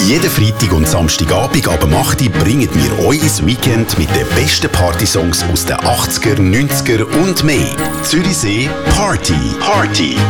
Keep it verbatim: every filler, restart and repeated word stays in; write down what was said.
Jeden Freitag und Samstagabend ab acht Uhr bringen wir euch ins Weekend mit den besten Partysongs aus den achtziger, neunziger und mehr. Zürichsee Party. Party.